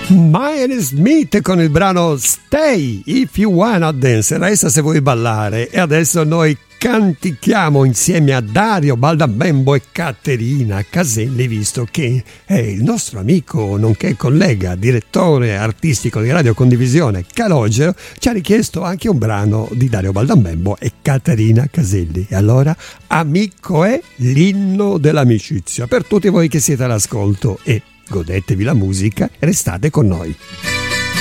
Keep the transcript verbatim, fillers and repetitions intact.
Miles Smith con il brano Stay If You Wanna Dance, resta se vuoi ballare. E adesso noi cantichiamo insieme a Dario Baldambembo e Caterina Caselli, visto che è il nostro amico nonché collega, direttore artistico di Radio Condivisione Calogero, ci ha richiesto anche un brano di Dario Baldambembo e Caterina Caselli. E allora Amico è l'inno dell'amicizia per tutti voi che siete all'ascolto, e godetevi la musica e restate con noi.